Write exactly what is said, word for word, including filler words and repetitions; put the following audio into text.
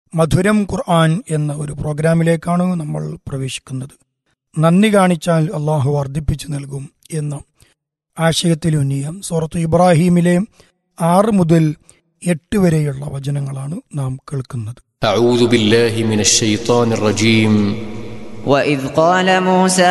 മധുരം ഖുർആൻ എന്ന ഒരു പ്രോഗ്രാമിലേക്കാണ് നമ്മൾ പ്രവേശിക്കുന്നത്. നന്ദി കാണിച്ചാൽ അള്ളാഹു വർദ്ധിപ്പിച്ചു നൽകും എന്ന ആശയത്തിലൂന്നിയ സൂറത്ത് ഇബ്രാഹീമിലെ ആറ് മുതൽ എട്ട് വരെയുള്ള വചനങ്ങളാണ് നാം കേൾക്കുന്നത്. അഊദു ബില്ലാഹി മിനശ് ശൈത്വാനിർ റജീം. وإذ قال موسى